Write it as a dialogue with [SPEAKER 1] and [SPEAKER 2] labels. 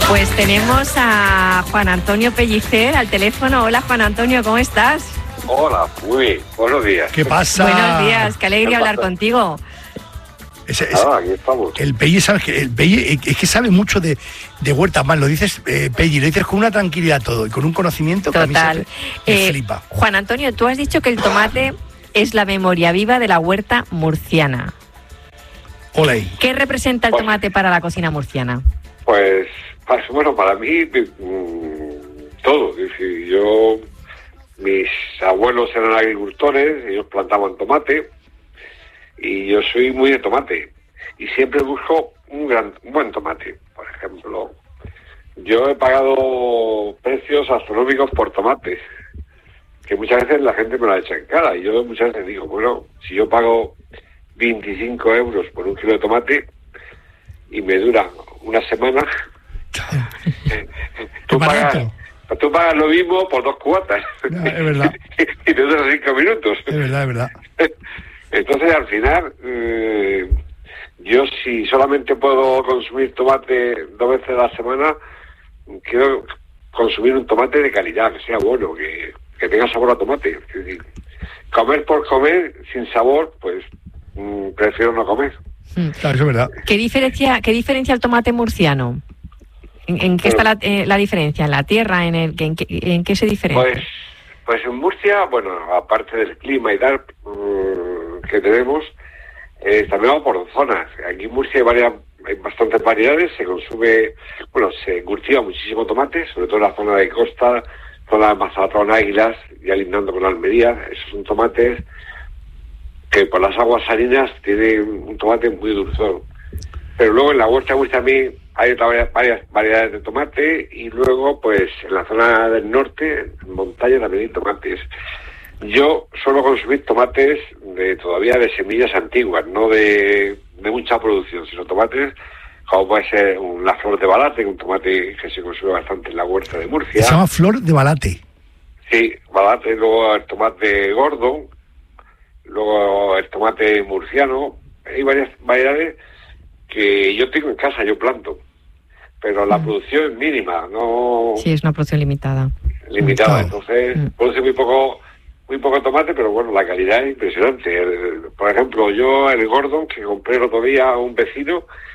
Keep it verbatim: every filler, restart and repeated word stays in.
[SPEAKER 1] Pues tenemos a Juan Antonio Pellicer al teléfono. Hola, Juan Antonio, ¿cómo estás?
[SPEAKER 2] Hola, muy bien. Buenos días.
[SPEAKER 3] ¿Qué pasa?
[SPEAKER 1] Buenos días, qué alegría hablar contigo.
[SPEAKER 3] Es, es,
[SPEAKER 2] ah, aquí estamos.
[SPEAKER 3] El Pelli, ¿sabes qué? El Pelli es que sabe mucho de, de huertas, más lo dices, eh, Pelli, lo dices con una tranquilidad todo y con un conocimiento que
[SPEAKER 1] Total.
[SPEAKER 3] a mí se me
[SPEAKER 1] Eh,
[SPEAKER 3] flipa.
[SPEAKER 1] Juan Antonio, tú has dicho que el tomate es la memoria viva de la huerta murciana.
[SPEAKER 3] Olé.
[SPEAKER 1] ¿Qué representa el
[SPEAKER 2] Pues-
[SPEAKER 1] tomate para la cocina murciana?
[SPEAKER 2] Pues, pues, bueno, para mí, mm, todo. Es decir, yo, mis abuelos eran agricultores, ellos plantaban tomate, y yo soy muy de tomate. Y siempre busco un gran, un buen tomate. Por ejemplo, yo he pagado precios astronómicos por tomates, que muchas veces la gente me lo ha hecho en cara. Y yo muchas veces digo, bueno, si yo pago veinticinco euros por un kilo de tomate y me dura una semana, tú, pagas, tú pagas lo mismo por dos cuotas.
[SPEAKER 3] No, es verdad.
[SPEAKER 2] Y te dura cinco minutos.
[SPEAKER 3] Es verdad, es verdad.
[SPEAKER 2] Entonces, al final, eh, yo si solamente puedo consumir tomate dos veces a la semana, quiero consumir un tomate de calidad, que sea bueno, que, que tenga sabor a tomate. Es decir, comer por comer, sin sabor, pues mm, prefiero no comer.
[SPEAKER 1] Mm.
[SPEAKER 3] Claro, eso es verdad.
[SPEAKER 1] ¿Qué diferencia, qué diferencia el tomate murciano? ¿En, en qué está la, eh, la diferencia? ¿En la tierra? ¿En, el, en, qué, ¿En qué se diferencia?
[SPEAKER 2] Pues, pues en Murcia, bueno, aparte del clima y tal mm, que tenemos, eh, también vamos por zonas. Aquí en Murcia hay, varias, hay bastantes variedades, se consume, bueno, se cultiva muchísimo tomate, sobre todo en la zona de costa, zona de Mazatón, Águilas, ya lindando con Almería. Esos son tomates que por las aguas salinas tienen un tomate muy dulzón. Pero luego en la huerta de Murcia también hay otra, varias variedades de tomate, y luego pues en la zona del norte, en montaña, también hay tomates. Yo suelo consumir tomates de todavía de semillas antiguas, no de, de mucha producción, sino tomates como puede ser un, la flor de balate, un tomate que se consume bastante en la huerta de Murcia.
[SPEAKER 3] Se llama flor de balate.
[SPEAKER 2] Sí, balate, luego el tomate gordo, luego el tomate murciano. Hay varias variedades que yo tengo en casa, yo planto, pero la mm. producción es mínima, no...
[SPEAKER 1] Sí, es una producción limitada.
[SPEAKER 2] Limitada, entonces
[SPEAKER 1] mm.
[SPEAKER 2] produce muy poco muy poco tomate, pero bueno, la calidad es impresionante. El, por ejemplo, yo el Gordon, que compré el otro día a un vecino,